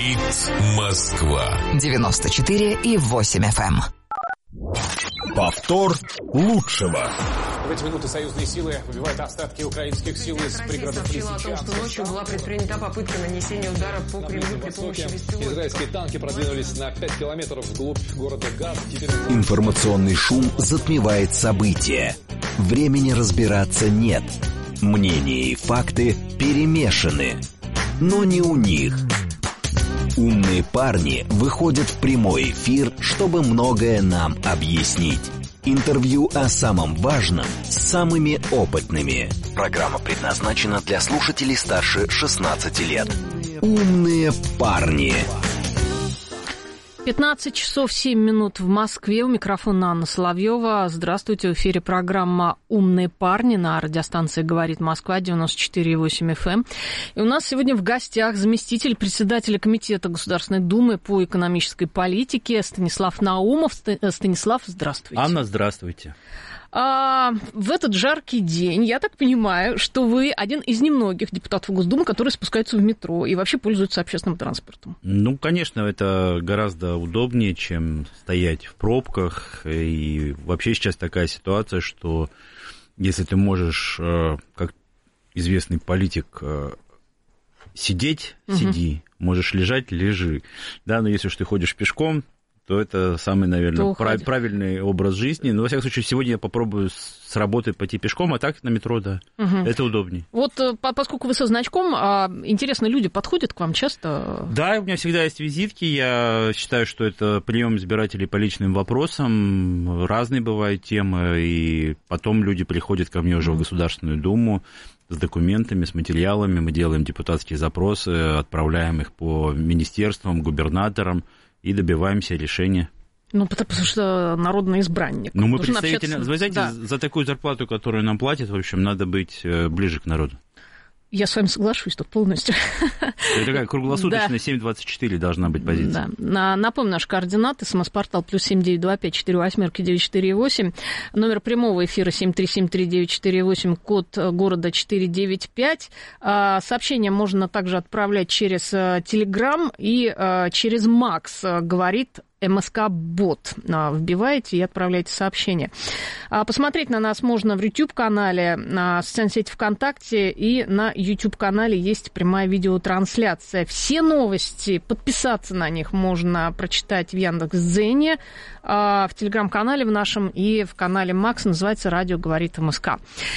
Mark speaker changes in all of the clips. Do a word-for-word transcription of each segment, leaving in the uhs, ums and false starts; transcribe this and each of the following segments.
Speaker 1: Говорит Москва.
Speaker 2: девяносто четыре и восемь эф эм.
Speaker 3: Повтор лучшего.
Speaker 4: В эти минуты союзные силы выбивают остатки украинских сил из пригородов Лисичанска.
Speaker 5: Россия сообщила о том, что ночью была предпринята попытка нанесения удара по Кремлю при помощи беспилотников.
Speaker 4: Израильские танки продвинулись на пять километров вглубь города Газ. Теперь...
Speaker 3: Информационный шум затмевает события. Времени разбираться нет. Мнения и факты перемешаны. Но не у них. Умные парни выходят в прямой эфир, чтобы многое нам объяснить. Интервью о самом важном с самыми опытными. Программа предназначена для слушателей старше шестнадцати лет. Умные парни.
Speaker 6: пятнадцать часов семь минут в Москве. У микрофона Анна Соловьева. Здравствуйте. В эфире программа «Умные парни» на радиостанции «Говорит Москва», девяносто четыре и восемь эф эм. И у нас сегодня в гостях заместитель председателя Комитета Государственной Думы по экономической политике Станислав Наумов. Станислав, здравствуйте.
Speaker 7: Анна, здравствуйте.
Speaker 6: А, в этот жаркий день, я так понимаю, что вы один из немногих депутатов Госдумы, которые спускаются в метро и вообще пользуются общественным транспортом.
Speaker 7: Ну, конечно, это гораздо удобнее, чем стоять в пробках. И вообще сейчас такая ситуация, что если ты можешь, как известный политик, сидеть, угу. сиди, можешь лежать, лежи. Да, но если уж ты ходишь пешком, то это самый, наверное, прав, правильный образ жизни. Но, во всяком случае, сегодня я попробую с работы пойти пешком, а так на метро, да, угу. это удобнее.
Speaker 6: Вот поскольку вы со значком, интересно, люди подходят к вам часто?
Speaker 7: Да, у меня всегда есть визитки. Я считаю, что это прием избирателей по личным вопросам. Разные бывают темы, и потом люди приходят ко мне уже угу. в Государственную Думу с документами, с материалами. Мы делаем депутатские запросы, отправляем их по министерствам, губернаторам, и добиваемся решения.
Speaker 6: Ну, потому что народный избранник.
Speaker 7: Ну, мы представительно... Вы знаете,
Speaker 6: да.
Speaker 7: за такую зарплату, которую нам платят, в общем, надо быть ближе к народу.
Speaker 6: Я с вами соглашусь тут полностью.
Speaker 7: Это такая круглосуточная, да. семь двадцать четыре должна быть позиция.
Speaker 6: Да. Напомню, наши координаты. СМС-портал плюс семь девять два пять четыре восемь девять четыре восемь. Номер прямого эфира семь три семь три девять четыре восемь, код города четыре девять пять. Сообщения можно также отправлять через Телеграм и через Макс, говорит МСК-бот. Вбиваете и отправляете сообщение. Посмотреть на нас можно в YouTube-канале, на социальной сети ВКонтакте, и на YouTube-канале есть прямая видеотрансляция. Все новости, подписаться на них можно прочитать в Яндекс.Дзене, в Телеграм-канале в нашем и в канале Макс, называется «Радио говорит МСК».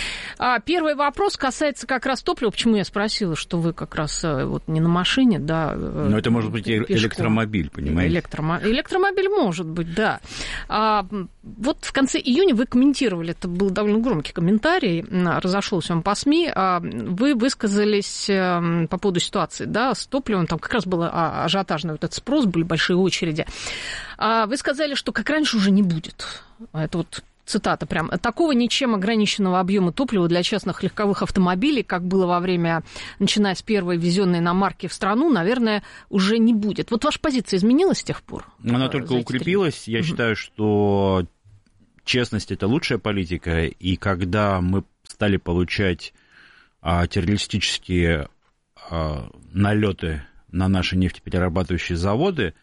Speaker 6: Первый вопрос касается как раз топлива. Почему я спросила, что вы как раз вот не на машине, да?
Speaker 7: Но это может быть пешком. Электромобиль, понимаете?
Speaker 6: Электромобиль. Электромобиль может быть, да. А, вот в конце июня вы комментировали, это был довольно громкий комментарий, разошелся он по СМИ, а вы высказались по поводу ситуации, да, с топливом, там как раз был ажиотажный вот этот спрос, были большие очереди. А вы сказали, что как раньше уже не будет. Это вот цитата прям. Такого ничем ограниченного объема топлива для частных легковых автомобилей, как было во время, начиная с первой ввезенной иномарки в страну, наверное, уже не будет. Вот ваша позиция изменилась с тех пор?
Speaker 7: Она только укрепилась. Я угу. считаю, что честность – это лучшая политика. И когда мы стали получать а, террористические а, налеты на наши нефтеперерабатывающие заводы,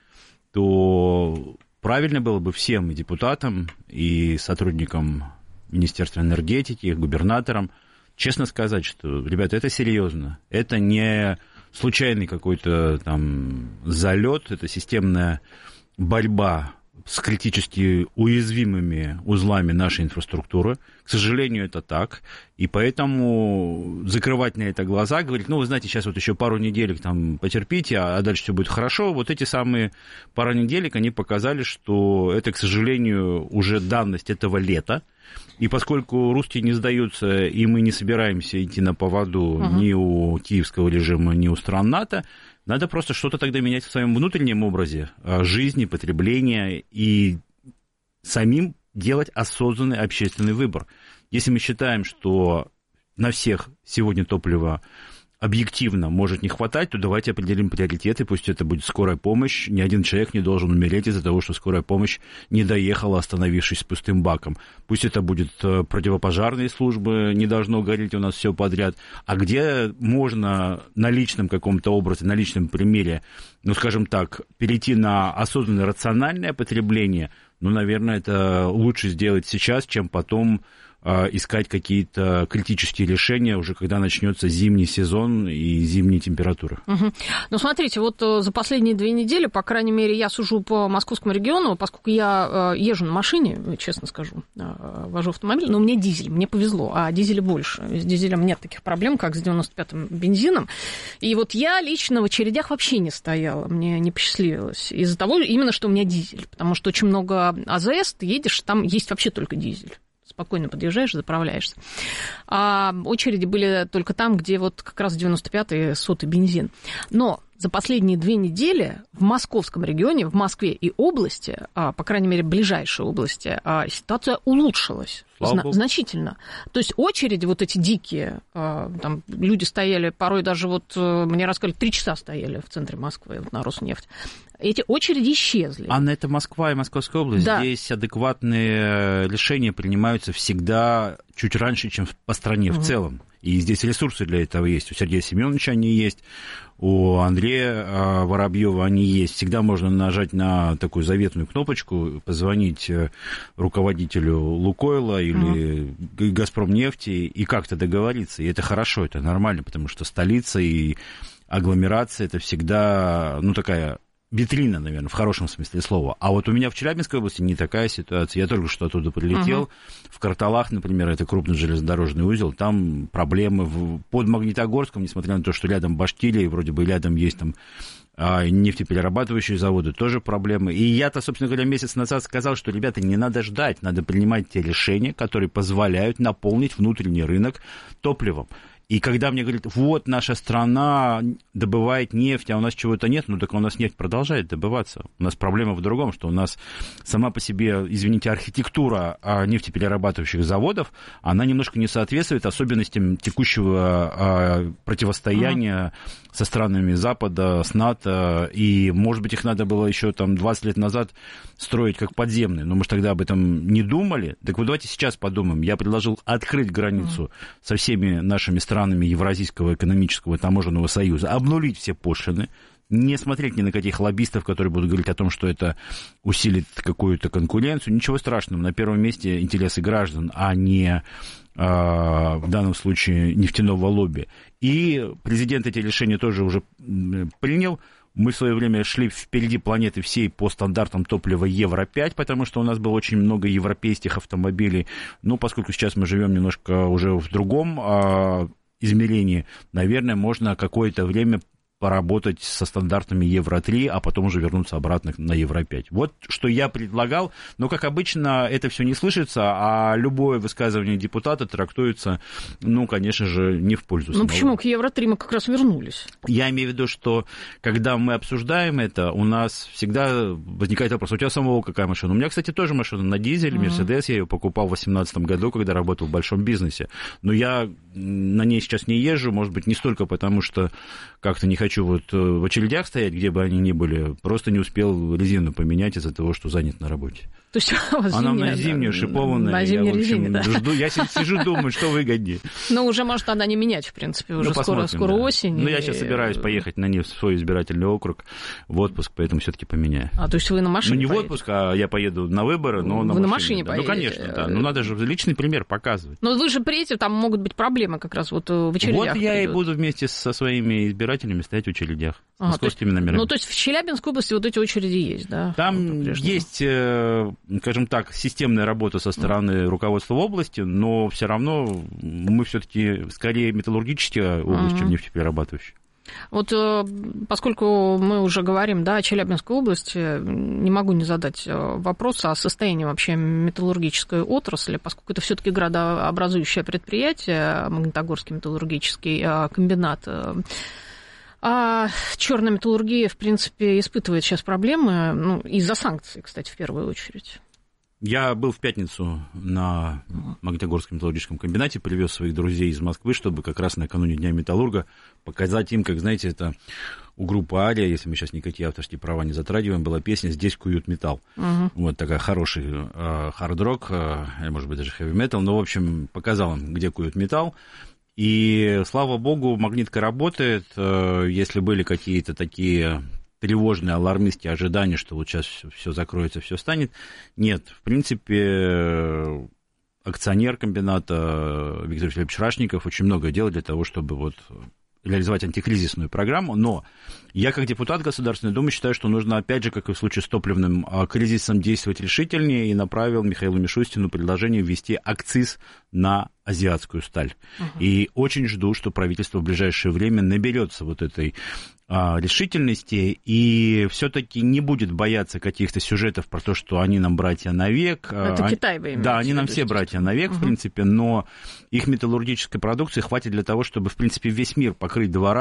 Speaker 7: то правильно было бы всем, и депутатам, и сотрудникам Министерства энергетики, и губернаторам, честно сказать, что, ребята, это серьезно. Это не случайный какой-то там залет, это системная борьба с критически уязвимыми узлами нашей инфраструктуры. К сожалению, это так. И поэтому закрывать на это глаза, говорить, ну, вы знаете, сейчас вот еще пару неделек там потерпите, а дальше все будет хорошо. Вот эти самые пару неделек, они показали, что это, к сожалению, уже данность этого лета. И поскольку русские не сдаются, и мы не собираемся идти на поводу угу. ни у киевского режима, ни у стран НАТО, надо просто что-то тогда менять в своем внутреннем образе жизни, потребления и самим делать осознанный общественный выбор. Если мы считаем, что на всех сегодня топливо объективно может не хватать, то давайте определим приоритеты, пусть это будет скорая помощь. Ни один человек не должен умереть из-за того, что скорая помощь не доехала, остановившись с пустым баком. Пусть это будет противопожарные службы, не должно гореть у нас все подряд. А где можно на личном каком-то образе, на личном примере, ну, скажем так, перейти на осознанное рациональное потребление, ну, наверное, это лучше сделать сейчас, чем потом искать какие-то критические решения уже когда начнется зимний сезон и зимние температуры.
Speaker 6: Угу. Ну, смотрите, вот за последние две недели, по крайней мере, я сужу по московскому региону, поскольку я езжу на машине, честно скажу, вожу автомобиль, но у меня дизель, мне повезло, а дизеля больше. С дизелем нет таких проблем, как с девяносто пятым бензином. И вот я лично в очередях вообще не стояла, мне не посчастливилось. Из-за того именно, что у меня дизель, потому что очень много АЗС, ты едешь, там есть вообще только дизель. Спокойно подъезжаешь, заправляешься. А очереди были только там, где вот как раз девяносто пятый сотый бензин. Но за последние две недели в московском регионе, в Москве и области, по крайней мере, ближайшей области, ситуация улучшилась зна- значительно. То есть очереди вот эти дикие, там люди стояли, порой даже вот, мне рассказали, три часа стояли в центре Москвы вот на Роснефть. Эти очереди исчезли.
Speaker 7: Анна, это Москва и Московская область. Да. Здесь адекватные решения принимаются всегда чуть раньше, чем по стране угу. в целом. И здесь ресурсы для этого есть. У Сергея Семеновича они есть, у Андрея Воробьева они есть. Всегда можно нажать на такую заветную кнопочку, позвонить руководителю Лукойла или угу. Газпромнефти и как-то договориться. И это хорошо, это нормально, потому что столица и агломерация – это всегда, ну, такая... витрина, наверное, в хорошем смысле слова. А вот у меня в Челябинской области не такая ситуация. Я только что оттуда прилетел. Uh-huh. В Карталах, например, это крупный железнодорожный узел, там проблемы. В... Под Магнитогорском, несмотря на то, что рядом Башкирия, и вроде бы рядом есть там а, нефтеперерабатывающие заводы, тоже проблемы. И я-то, собственно говоря, месяц назад сказал, что, ребята, не надо ждать, надо принимать те решения, которые позволяют наполнить внутренний рынок топливом. И когда мне говорят, вот наша страна добывает нефть, а у нас чего-то нет, ну так у нас нефть продолжает добываться. У нас проблема в другом, что у нас сама по себе, извините, архитектура нефтеперерабатывающих заводов, она немножко не соответствует особенностям текущего противостояния mm-hmm. со странами Запада, с НАТО. И, может быть, их надо было еще там двадцать лет назад строить как подземные, но мы же тогда об этом не думали. Так вот давайте сейчас подумаем. Я предложил открыть границу mm-hmm. со всеми нашими странами Евразийского экономического таможенного союза, обнулить все пошлины, не смотреть ни на каких лоббистов, которые будут говорить о том, что это усилит какую-то конкуренцию. Ничего страшного. На первом месте интересы граждан, а не в данном случае нефтяного лобби. И президент эти решения тоже уже принял. Мы в свое время шли впереди планеты всей по стандартам топлива Евро пять, потому что у нас было очень много европейских автомобилей. Но поскольку сейчас мы живем немножко уже в другом измерении, наверное, можно какое-то время поработать со стандартами Евро три, а потом уже вернуться обратно на Евро пять. Вот что я предлагал, но, как обычно, это все не слышится, а любое высказывание депутата трактуется, ну, конечно же, не в пользу самого.
Speaker 6: Ну, почему? К Евро три мы как раз вернулись.
Speaker 7: Я имею в виду, что когда мы обсуждаем это, у нас всегда возникает вопрос, у тебя самого какая машина? У меня, кстати, тоже машина на дизель, Мерседес, mm-hmm. я ее покупал в две тысячи восемнадцатом году, когда работал в большом бизнесе. Но я на ней сейчас не езжу, может быть, не столько потому, что как-то не хочу вот в очередях стоять, где бы они ни были, просто не успел резину поменять из-за того, что занят на работе.
Speaker 6: То есть у вас
Speaker 7: она
Speaker 6: зимняя,
Speaker 7: на зимнюю,
Speaker 6: да,
Speaker 7: шипованная.
Speaker 6: На зимней
Speaker 7: я,
Speaker 6: резине,
Speaker 7: общем,
Speaker 6: да.
Speaker 7: Жду, я сижу, думаю, что выгоднее.
Speaker 6: Ну, уже может она не менять, в принципе, уже ну, скоро, скоро да. осень.
Speaker 7: Ну, и... я сейчас собираюсь поехать на ней в свой избирательный округ в отпуск, поэтому все-таки поменяю.
Speaker 6: А, то есть вы на машине
Speaker 7: Ну, не
Speaker 6: поедете?
Speaker 7: в отпуск, а я поеду на выборы, но на
Speaker 6: вы
Speaker 7: машине.
Speaker 6: на машине
Speaker 7: да.
Speaker 6: поедете?
Speaker 7: Ну, конечно, да. Ну, надо же личный пример показывать.
Speaker 6: Но вы же приедете, там могут быть проблемы как раз вот в очередях.
Speaker 7: Вот я
Speaker 6: придут.
Speaker 7: и буду вместе со своими избирателями стоять в очередях. С
Speaker 6: Ага,
Speaker 7: московскими номерами.
Speaker 6: Ну, то есть в Челябинской области вот эти очереди есть, да?
Speaker 7: Там вот, есть, скажем так, системная работа со стороны руководства области, но все равно мы все-таки скорее металлургическая область, uh-huh. чем нефтеперерабатывающая.
Speaker 6: Вот поскольку мы уже говорим, да, о Челябинской области, не могу не задать вопрос о состоянии вообще металлургической отрасли, поскольку это все-таки градообразующее предприятие, Магнитогорский металлургический комбинат. А черная металлургия, в принципе, испытывает сейчас проблемы, ну, из-за санкций, кстати, в первую очередь.
Speaker 7: Я был в пятницу на Магнитогорском металлургическом комбинате, привез своих друзей из Москвы, чтобы как раз накануне Дня металлурга показать им, как, знаете, это у группы «Ария», если мы сейчас никакие авторские права не затрагиваем, была песня «Здесь куют металл». Uh-huh. Вот такая хороший э, хард-рок, э, может быть, даже хэви-метал, но, в общем, показал им, где куют металл. И, слава богу, магнитка работает. Э, если были какие-то такие тревожные, алармистские ожидания, что вот сейчас все закроется, все станет. Нет, в принципе, акционер комбината Виктор Филиппович Рашников очень много делает для того, чтобы вот реализовать антикризисную программу, но я, как депутат Государственной Думы, считаю, что нужно, опять же, как и в случае с топливным кризисом, действовать решительнее, и направил Михаилу Мишустину предложение ввести акциз на азиатскую сталь. Uh-huh. И очень жду, что правительство в ближайшее время наберется вот этой а, решительности и все-таки не будет бояться каких-то сюжетов про то, что они нам братья навек.
Speaker 6: Это а, Китай, вы имеете?
Speaker 7: Да, они нам все братья навек, uh-huh. в принципе, но их металлургической продукции хватит для того, чтобы, в принципе, весь мир покрыть два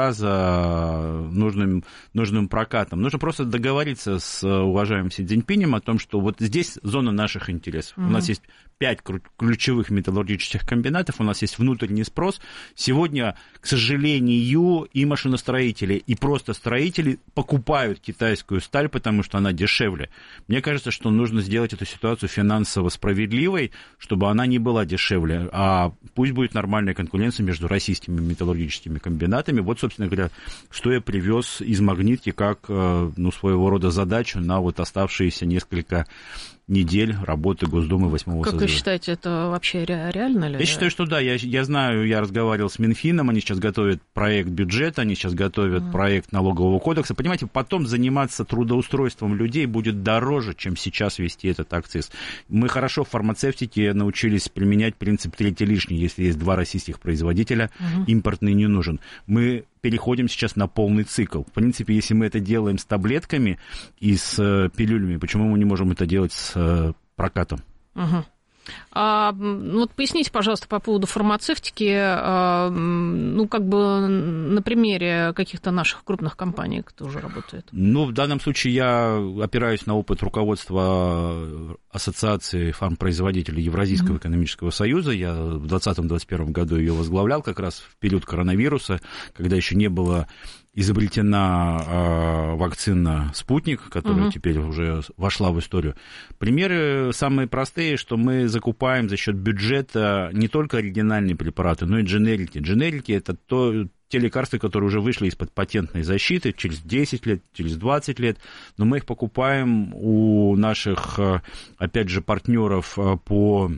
Speaker 7: раза нужным, нужным прокатом. Нужно просто договориться с уважаемым Си Цзиньпинем о том, что вот здесь зона наших интересов. Uh-huh. У нас есть пять ключевых металлургических комбинатов, у нас есть внутренний спрос. Сегодня, к сожалению, и машиностроители, и просто строители покупают китайскую сталь, потому что она дешевле. Мне кажется, что нужно сделать эту ситуацию финансово справедливой, чтобы она не была дешевле, а пусть будет нормальная конкуренция между российскими металлургическими комбинатами. Вот, собственно говоря, что я привез из Магнитки как, ну, своего рода задачу на вот оставшиеся несколько недель работы Госдумы восьмого
Speaker 6: как
Speaker 7: созыва.
Speaker 6: Вы считаете, это вообще ре- реально ли?
Speaker 7: Я считаю, что да. Я, я знаю, я разговаривал с Минфином, они сейчас готовят проект бюджета, они сейчас готовят mm. проект налогового кодекса. Понимаете, потом заниматься трудоустройством людей будет дороже, чем сейчас вести этот акциз. Мы хорошо в фармацевтике научились применять принцип третий лишний. Если есть два российских производителя, mm-hmm. импортный не нужен. Мы переходим сейчас на полный цикл. В принципе, если мы это делаем с таблетками и с пилюлями, почему мы не можем это делать с прокатом?
Speaker 6: Угу. А, ну, вот поясните, пожалуйста, по поводу фармацевтики, а, ну, как бы на примере каких-то наших крупных компаний, кто уже работает.
Speaker 7: Ну, в данном случае я опираюсь на опыт руководства Ассоциации фармпроизводителей Евразийского mm-hmm. экономического союза. Я в двадцатом-двадцать первом году ее возглавлял как раз в период коронавируса, когда еще не было изобретена э, вакцина «Спутник», которая uh-huh. теперь уже вошла в историю. Примеры самые простые, что мы закупаем за счет бюджета не только оригинальные препараты, но и дженерики. Дженерики – это то, те лекарства, которые уже вышли из-под патентной защиты через десять лет, через двадцать лет, но мы их покупаем у наших, опять же, партнеров по...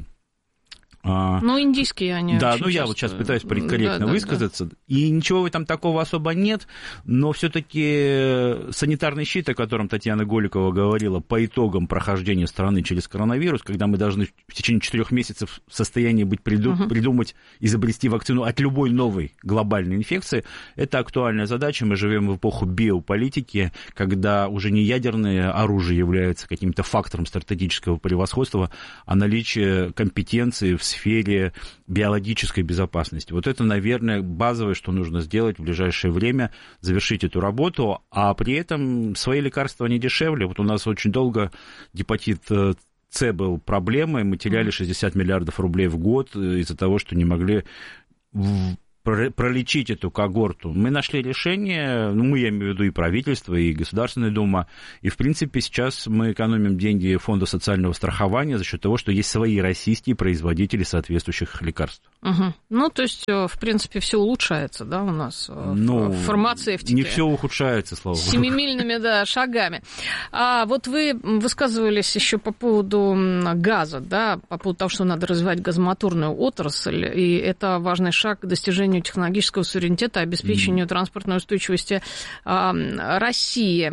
Speaker 6: Ну, индийские они.
Speaker 7: Да, ну я часто... вот сейчас пытаюсь корректно да, высказаться. Да, да. И ничего там такого особо нет, но все-таки санитарный щит, о котором Татьяна Голикова говорила, по итогам прохождения страны через коронавирус, когда мы должны в течение четырех месяцев в состоянии быть приду... uh-huh. придумать, изобрести вакцину от любой новой глобальной инфекции, это актуальная задача. Мы живем в эпоху биополитики, когда уже не ядерное оружие является каким-то фактором стратегического превосходства, а наличие компетенции в сфере биологической безопасности. Вот это, наверное, базовое, что нужно сделать в ближайшее время, завершить эту работу, а при этом свои лекарства не дешевле. Вот у нас очень долго гепатит С был проблемой, мы теряли шестьдесят миллиардов рублей в год из-за того, что не могли пролечить эту когорту. Мы нашли решение, ну, мы, я имею в виду и правительство, и Государственная Дума, и, в принципе, сейчас мы экономим деньги Фонда социального страхования за счет того, что есть свои российские производители соответствующих лекарств.
Speaker 6: Угу. Ну, то есть, в принципе, все улучшается, да, у нас ну, в фармацевтике.
Speaker 7: Не все ухудшается, слава богу.
Speaker 6: Семимильными, да, шагами. А вот вы высказывались еще по поводу газа, да, по поводу того, что надо развивать газомоторную отрасль, и это важный шаг к достижению технологического суверенитета, обеспечению mm. транспортной устойчивости а, России.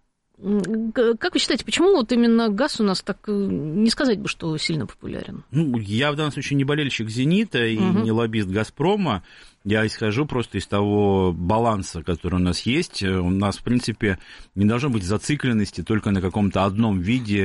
Speaker 6: Как вы считаете, почему вот именно газ у нас так, не сказать бы, что сильно популярен?
Speaker 7: Ну, я в данном случае не болельщик «Зенита» и uh-huh. не лоббист «Газпрома». Я исхожу просто из того баланса, который у нас есть. У нас, в принципе, не должно быть зацикленности только на каком-то одном виде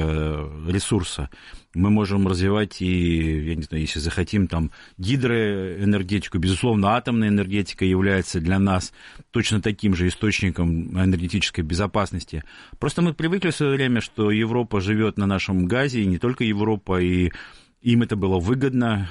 Speaker 7: ресурса. Мы можем развивать и, я не знаю, если захотим, там, гидроэнергетику. Безусловно, атомная энергетика является для нас точно таким же источником энергетической безопасности. Просто мы привыкли в свое время, что Европа живет на нашем газе, и не только Европа, и им это было выгодно,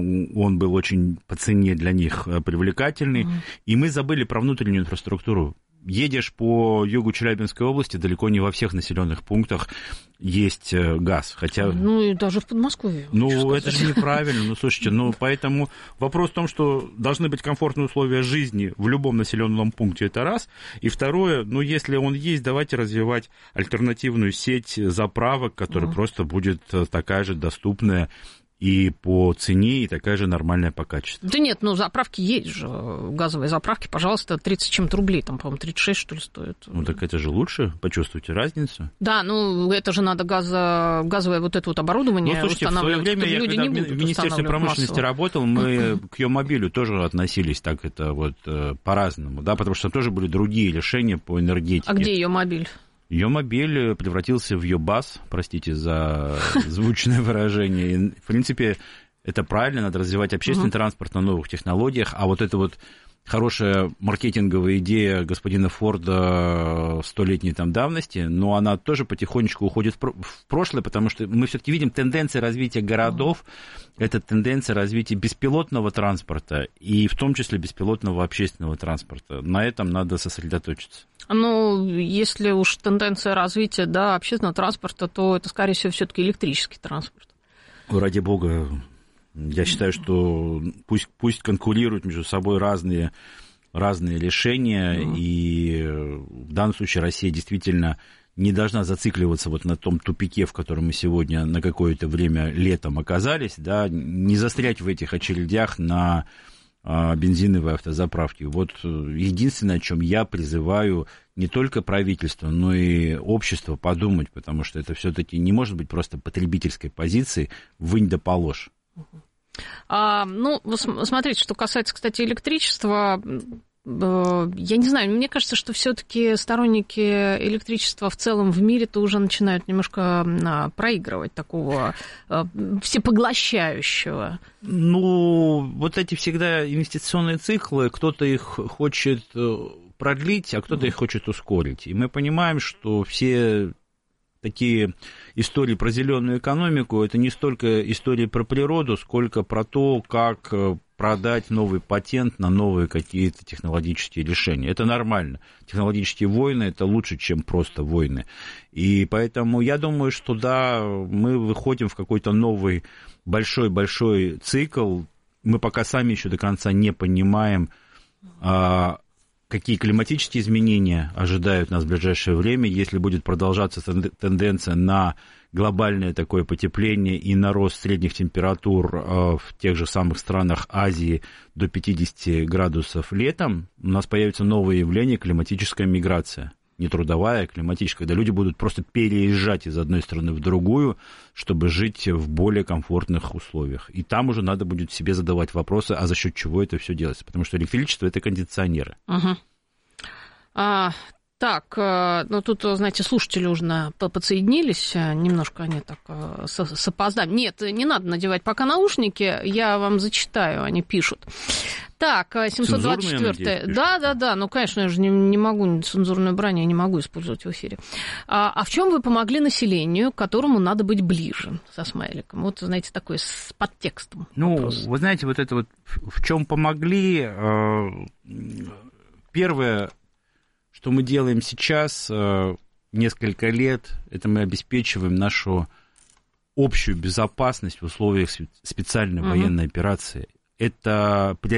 Speaker 7: он был очень по цене для них привлекательный, mm. и мы забыли про внутреннюю инфраструктуру. Едешь по югу Челябинской области, далеко не во всех населенных пунктах есть газ, хотя...
Speaker 6: Ну, и даже в Подмосковье.
Speaker 7: Ну, это же неправильно, ну, слушайте, ну, поэтому вопрос в том, что должны быть комфортные условия жизни в любом населенном пункте, это раз, и второе, ну, если он есть, давайте развивать альтернативную сеть заправок, которая mm. просто будет такая же доступная и по цене, и такая же нормальная по качеству.
Speaker 6: Да нет, ну заправки есть же, газовые заправки, пожалуйста, тридцать чем-то рублей, там, по-моему, тридцать шесть, что ли, стоит.
Speaker 7: Ну так это же лучше, почувствуйте разницу.
Speaker 6: Да, ну это же надо газо, газовое вот это вот оборудование
Speaker 7: ну, слушайте,
Speaker 6: устанавливать.
Speaker 7: В свое время, я когда в Министерстве промышленности массово. работал, мы к Йомобилю тоже относились так это вот по-разному, да, потому что тоже были другие решения по энергетике.
Speaker 6: А где Йомобиль?
Speaker 7: Йомобиль превратился в Йобас, простите за звучное выражение. В принципе, это правильно, надо развивать общественный uh-huh. транспорт на новых технологиях, а вот это вот хорошая маркетинговая идея господина Форда столетней там давности, но она тоже потихонечку уходит в прошлое, потому что мы все-таки видим тенденции развития городов, uh-huh. это тенденция развития беспилотного транспорта, и в том числе беспилотного общественного транспорта. На этом надо сосредоточиться.
Speaker 6: Ну, если уж тенденция развития, да, общественного транспорта, то это, скорее всего, все-таки электрический транспорт.
Speaker 7: Ради бога, я считаю, что пусть, пусть конкурируют между собой разные, разные решения, mm. и в данном случае Россия действительно не должна зацикливаться вот на том тупике, в котором мы сегодня на какое-то время летом оказались, да, не застрять в этих очередях на бензиновые автозаправки. Вот единственное, о чем я призываю не только правительство, но и общество подумать, потому что это все-таки не может быть просто потребительской позиции «вынь да положь».
Speaker 6: А, ну, смотрите, что касается, кстати, электричества, я не знаю, мне кажется, что все-таки сторонники электричества в целом в мире-то уже начинают немножко проигрывать такого всепоглощающего.
Speaker 7: Ну, вот эти всегда инвестиционные циклы, кто-то их хочет продлить, а кто-то их хочет ускорить. И мы понимаем, что все такие истории про зеленую экономику, это не столько истории про природу, сколько про то, как продать новый патент на новые какие-то технологические решения. Это нормально. Технологические войны – это лучше, чем просто войны. И поэтому я думаю, что да, мы выходим в какой-то новый большой-большой цикл. Мы пока сами еще до конца не понимаем, какие климатические изменения ожидают нас в ближайшее время, если будет продолжаться тенденция на глобальное такое потепление и на рост средних температур в тех же самых странах Азии до пятьдесят градусов летом, у нас появится новое явление — климатическая миграция. Не трудовая, а климатическая, когда люди будут просто переезжать из одной страны в другую, чтобы жить в более комфортных условиях. И там уже надо будет себе задавать вопросы, а за счет чего это все делается. Потому что электричество — это кондиционеры.
Speaker 6: Угу. А, так, ну тут, знаете, слушатели уже подсоединились, немножко они так с, с опозданием. Нет, не надо надевать пока наушники, я вам зачитаю, они пишут. Так, семьсот двадцать четвёртый. Да, да, да. Ну, конечно, я же не, не могу, цензурную брань я не могу использовать в эфире. А, а в чем вы помогли населению, которому надо быть ближе, со смайликом? Вот, знаете, такой с подтекстом.
Speaker 7: Ну,
Speaker 6: вопрос.
Speaker 7: Вы знаете, вот это вот в чем помогли. Первое, что мы делаем сейчас, несколько лет, это мы обеспечиваем нашу общую безопасность в условиях специальной uh-huh. военной операции. Это